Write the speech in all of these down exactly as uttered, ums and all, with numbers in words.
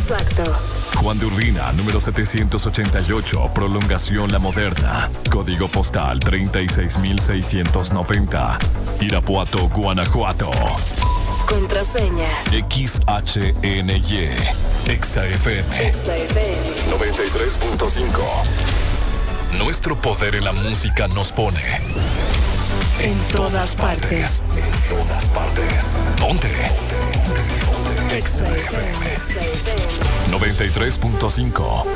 Exacto. Juan de Urbina, número setecientos ochenta y ocho, Prolongación La Moderna. Código postal treinta y seis mil seiscientos noventa. Irapuato, Guanajuato. Contraseña X H N Y. Exa F M. Exa F M noventa y tres punto cinco. Nuestro poder en la música nos pone en, en todas, todas partes. partes. En todas partes. Ponte. Ponte. Exa F M noventa y tres punto cinco.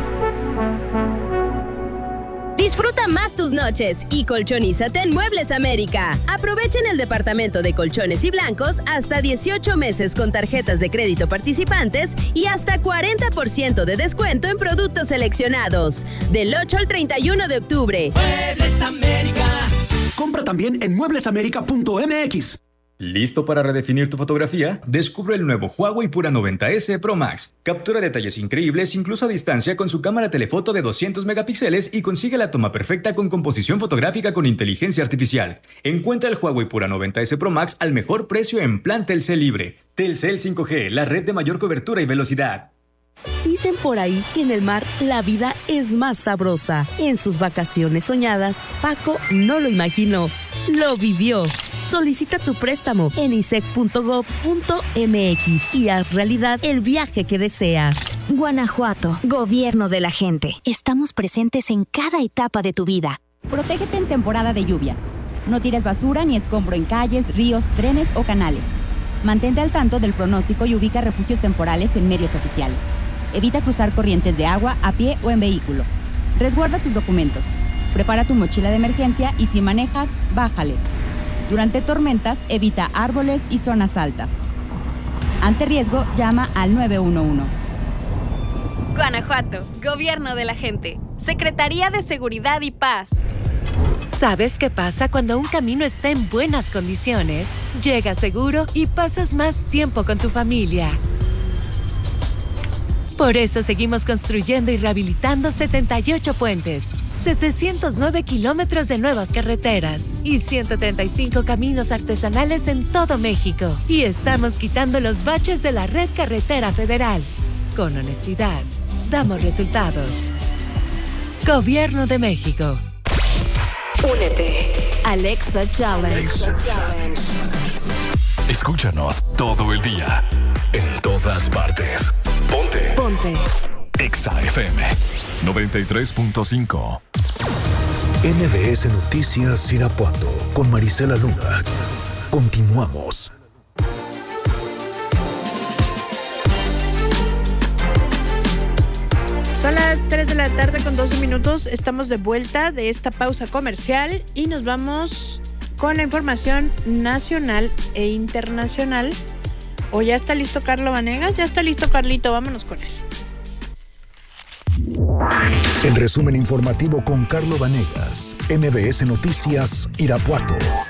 Disfruta más tus noches y colchonízate en Muebles América. Aprovechen el departamento de colchones y blancos hasta dieciocho meses con tarjetas de crédito participantes y hasta cuarenta por ciento de descuento en productos seleccionados. Del ocho al treinta y uno de octubre. Muebles América. Compra también en muebles américa punto m x. ¿Listo para redefinir tu fotografía? Descubre el nuevo Huawei Pura noventa ese Pro Max. Captura detalles increíbles incluso a distancia con su cámara telefoto de doscientos megapíxeles y consigue la toma perfecta con composición fotográfica con inteligencia artificial. Encuentra el Huawei Pura noventa ese Pro Max al mejor precio en plan Telcel Libre. Telcel cinco G, la red de mayor cobertura y velocidad. Dicen por ahí que en el mar la vida es más sabrosa. En sus vacaciones soñadas, Paco no lo imaginó, lo vivió. Solicita tu préstamo en i s e c punto gov punto m x y haz realidad el viaje que deseas. Guanajuato, gobierno de la gente. Estamos presentes en cada etapa de tu vida. Protégete en temporada de lluvias. No tires basura ni escombro en calles, ríos, trenes o canales. Mantente al tanto del pronóstico y ubica refugios temporales en medios oficiales. Evita cruzar corrientes de agua a pie o en vehículo. Resguarda tus documentos. Prepara tu mochila de emergencia y si manejas, bájale. Durante tormentas, evita árboles y zonas altas. Ante riesgo, llama al nueve uno uno. Guanajuato, gobierno de la gente. Secretaría de Seguridad y Paz. ¿Sabes qué pasa cuando un camino está en buenas condiciones? Llegas seguro y pasas más tiempo con tu familia. Por eso seguimos construyendo y rehabilitando setenta y ocho puentes, setecientos nueve kilómetros de nuevas carreteras y ciento treinta y cinco caminos artesanales en todo México. Y estamos quitando los baches de la red carretera federal. Con honestidad, damos resultados. Gobierno de México. Únete. Alexa Challenge. Alexa Challenge. Escúchanos todo el día. En todas partes. Ponte. Ponte. Exa F M noventa y tres punto cinco. N B S Noticias Irapuato con Marisela Luna. Continuamos. Son las tres de la tarde con doce minutos. Estamos de vuelta de esta pausa comercial y nos vamos con la información nacional e internacional. ¿O ya está listo Carlo Vanegas? Ya está listo Carlito, vámonos con él. El resumen informativo con Carlo Vanegas, N B S Noticias Irapuato.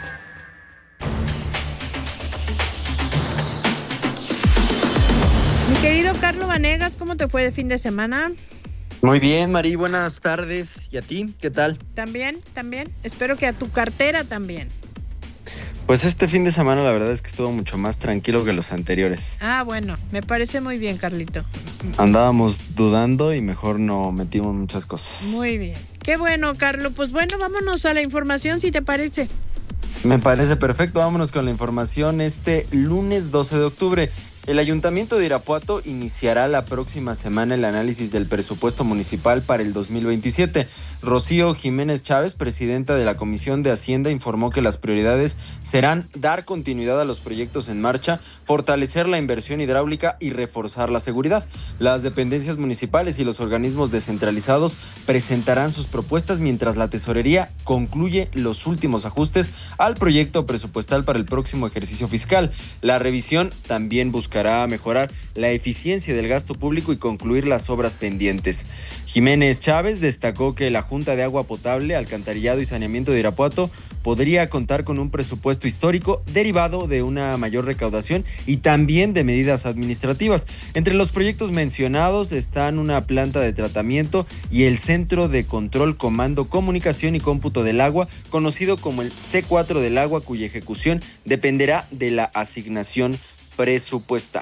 Mi querido Carlo Vanegas, ¿cómo te fue de fin de semana? Muy bien, Mari, buenas tardes. ¿Y a ti? ¿Qué tal? También, también. Espero que a tu cartera también. Pues este fin de semana la verdad es que estuvo mucho más tranquilo que los anteriores. Ah, bueno, me parece muy bien, Carlito. Andábamos dudando y mejor no metimos muchas cosas. Muy bien. Qué bueno, Carlos. Pues bueno, vámonos a la información, si te parece. Me parece perfecto. Vámonos con la información. Este lunes doce de octubre, el Ayuntamiento de Irapuato iniciará la próxima semana el análisis del presupuesto municipal para el dos mil veintisiete. Rocío Jiménez Chávez, presidenta de la Comisión de Hacienda, informó que las prioridades serán dar continuidad a los proyectos en marcha, fortalecer la inversión hidráulica y reforzar la seguridad. Las dependencias municipales y los organismos descentralizados presentarán sus propuestas mientras la tesorería concluye los últimos ajustes al proyecto presupuestal para el próximo ejercicio fiscal. La revisión también buscará mejorar la eficiencia del gasto público y concluir las obras pendientes. Jiménez Chávez destacó que la Junta de Agua Potable, Alcantarillado y Saneamiento de Irapuato podría contar con un presupuesto histórico derivado de una mayor recaudación y también de medidas administrativas. Entre los proyectos mencionados están una planta de tratamiento y el Centro de Control, Comando, Comunicación y Cómputo del Agua, conocido como el C cuatro del Agua, cuya ejecución dependerá de la asignación presupuestal.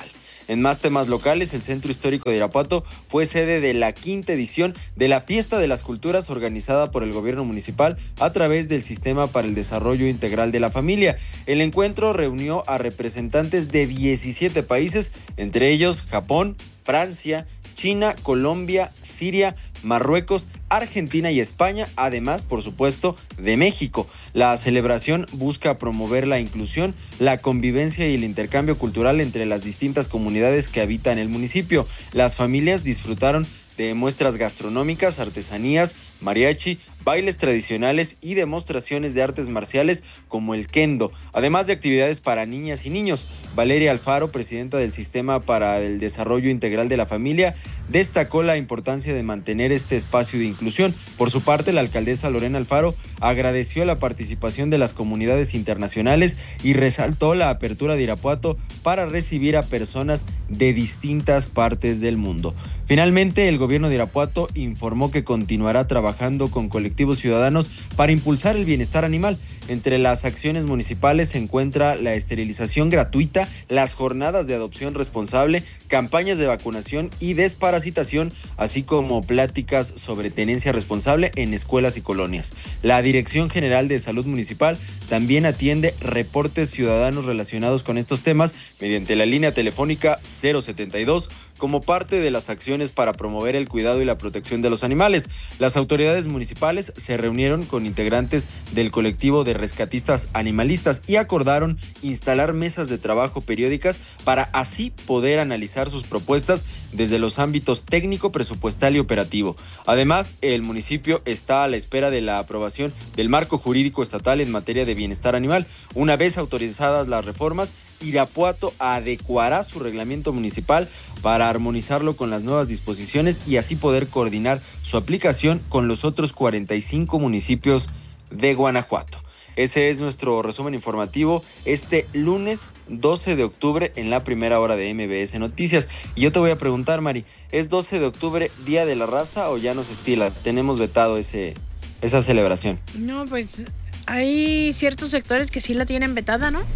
En más temas locales, el Centro Histórico de Irapuato fue sede de la quinta edición de la Fiesta de las Culturas organizada por el gobierno municipal a través del Sistema para el Desarrollo Integral de la Familia. El encuentro reunió a representantes de diecisiete países, entre ellos Japón, Francia, China, Colombia, Siria, Marruecos, Argentina y España, además, por supuesto, de México. La celebración busca promover la inclusión, la convivencia y el intercambio cultural entre las distintas comunidades que habitan el municipio. Las familias disfrutaron de muestras gastronómicas, artesanías, mariachi, bailes tradicionales y demostraciones de artes marciales como el kendo, además de actividades para niñas y niños. Valeria Alfaro, presidenta del Sistema para el Desarrollo Integral de la Familia, destacó la importancia de mantener este espacio de inclusión. Por su parte, la alcaldesa Lorena Alfaro agradeció la participación de las comunidades internacionales y resaltó la apertura de Irapuato para recibir a personas de distintas partes del mundo. Finalmente, el gobierno de Irapuato informó que continuará trabajando con colectivos ciudadanos para impulsar el bienestar animal. Entre las acciones municipales se encuentra la esterilización gratuita, las jornadas de adopción responsable, campañas de vacunación y desparasitación, así como pláticas sobre tenencia responsable en escuelas y colonias. La Dirección General de Salud Municipal también atiende reportes ciudadanos relacionados con estos temas mediante la línea telefónica cero setenta y dos, como parte de las acciones para promover el cuidado y la protección de los animales. Las autoridades municipales se reunieron con integrantes del colectivo de rescatistas animalistas y acordaron instalar mesas de trabajo periódicas para así poder analizar sus propuestas desde los ámbitos técnico, presupuestal y operativo. Además, el municipio está a la espera de la aprobación del marco jurídico estatal en materia de bienestar animal. Una vez autorizadas las reformas, Irapuato adecuará su reglamento municipal para armonizarlo con las nuevas disposiciones y así poder coordinar su aplicación con los otros cuarenta y cinco municipios de Guanajuato. Ese es nuestro resumen informativo este lunes doce de octubre en la primera hora de M B S Noticias. Y yo te voy a preguntar, Mari, ¿es doce de octubre Día de la Raza o ya nos estila? Tenemos vetado ese, esa celebración. No, pues hay ciertos sectores que sí la tienen vetada, ¿no?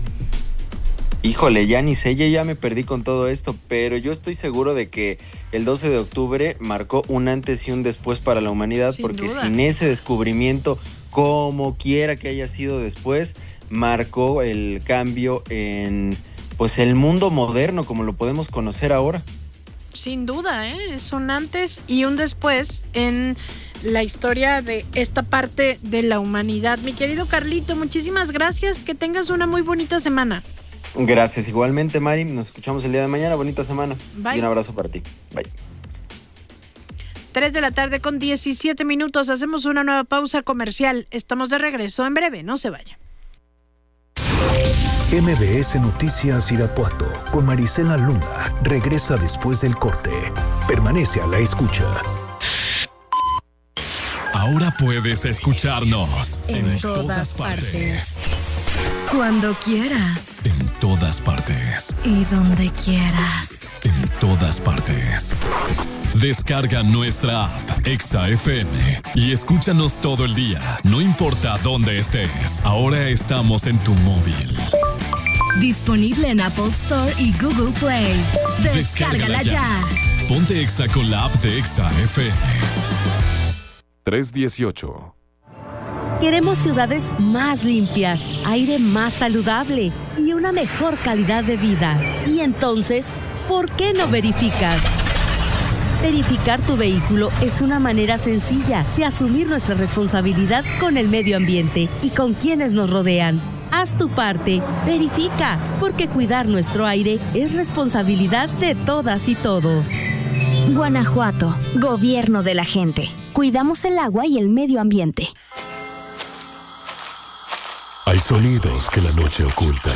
Híjole, ya ni sé, ya, ya me perdí con todo esto, pero yo estoy seguro de que el doce de octubre marcó un antes y un después para la humanidad, sin porque duda. Sin ese descubrimiento, como quiera que haya sido después, marcó el cambio en pues el mundo moderno como lo podemos conocer ahora. Sin duda, ¿eh? Es un antes y un después en la historia de esta parte de la humanidad. Mi querido Carlito, muchísimas gracias, que tengas una muy bonita semana. Gracias, igualmente, Mari. Nos escuchamos el día de mañana. Bonita semana. Bye. Y un abrazo para ti. Bye. tres de la tarde con diecisiete minutos. Hacemos una nueva pausa comercial. Estamos de regreso en breve. No se vaya. M B S Noticias Irapuato con Marisela Luna regresa después del corte. Permanece a la escucha. Ahora puedes escucharnos en, en todas, todas partes. partes. Cuando quieras. En todas partes. Y donde quieras. En todas partes. Descarga nuestra app Exa F M y escúchanos todo el día, no importa dónde estés. Ahora estamos en tu móvil. Disponible en Apple Store y Google Play. Descárgala, Descárgala ya. ya. Ponte Exa con la app de Exa F M. tres dieciocho. Queremos ciudades más limpias, aire más saludable y una mejor calidad de vida. Y entonces, ¿por qué no verificas? Verificar tu vehículo es una manera sencilla de asumir nuestra responsabilidad con el medio ambiente y con quienes nos rodean. Haz tu parte, verifica, porque cuidar nuestro aire es responsabilidad de todas y todos. Guanajuato, gobierno de la gente. Cuidamos el agua y el medio ambiente. Hay sonidos que la noche oculta.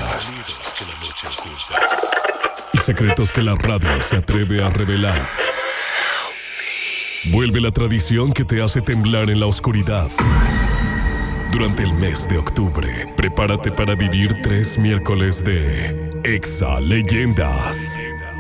Y secretos que la radio se atreve a revelar. Vuelve la tradición que te hace temblar en la oscuridad. Durante el mes de octubre, prepárate para vivir tres miércoles de Exa Leyendas.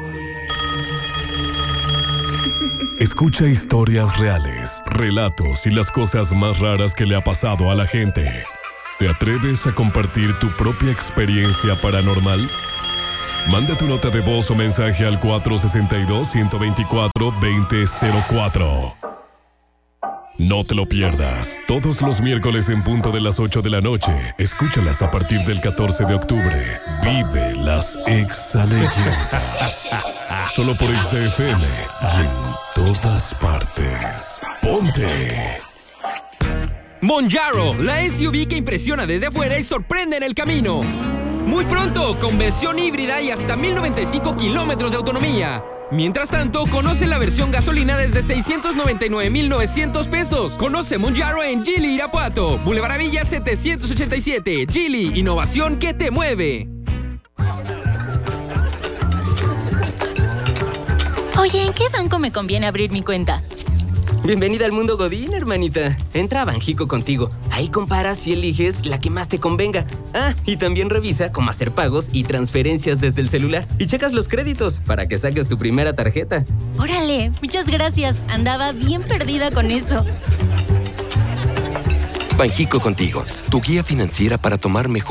Escucha historias reales, relatos y las cosas más raras que le ha pasado a la gente. ¿Te atreves a compartir tu propia experiencia paranormal? Manda tu nota de voz o mensaje al cuatro seis dos, uno dos cuatro, dos cero cero cuatro. No te lo pierdas. Todos los miércoles en punto de las ocho de la noche. Escúchalas a partir del catorce de octubre. Vive las Exaleyendas. Solo por X F M y en todas partes. ¡Ponte! Monjaro, la S U V que impresiona desde afuera y sorprende en el camino. Muy pronto, con versión híbrida y hasta mil noventa y cinco kilómetros de autonomía. Mientras tanto, conoce la versión gasolina desde seiscientos noventa y nueve mil novecientos pesos. Conoce Monjaro en Geely, Irapuato. Boulevard Villa setecientos ochenta y siete. Geely, innovación que te mueve. Oye, ¿en qué banco me conviene abrir mi cuenta? Bienvenida al mundo Godín, hermanita. Entra a Banjico Contigo. Ahí comparas y eliges la que más te convenga. Ah, y también revisa cómo hacer pagos y transferencias desde el celular. Y checas los créditos para que saques tu primera tarjeta. Órale, muchas gracias. Andaba bien perdida con eso. Banjico Contigo, tu guía financiera para tomar mejor